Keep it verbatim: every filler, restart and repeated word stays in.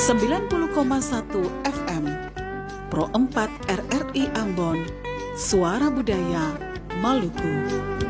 sembilan puluh koma satu F M Pro empat R R I Ambon, Suara Budaya Maluku.